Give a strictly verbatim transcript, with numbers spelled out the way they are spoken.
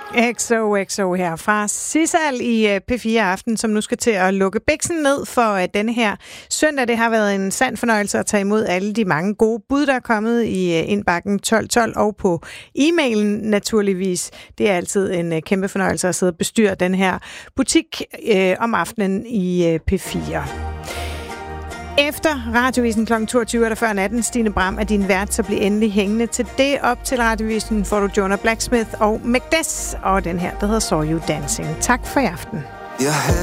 X O X O her fra Sissal i P fire Aften, som nu skal til at lukke bæksen ned for denne her søndag. Det har været en sand fornøjelse at tage imod alle de mange gode bud, der er kommet i indbakken tolv tolv og på e-mailen naturligvis. Det er altid en kæmpe fornøjelse at sidde og bestyre den her butik øh, om aftenen i P fire. Efter Radiovisen klokken toogtyve er der før natten. Stine Bram er din vært, så bliv endelig hængende til det. Op til Radiovisen får du Jonah Blacksmith og Macbeth, og den her, der hedder Saw You Dancing. Tak for i aften.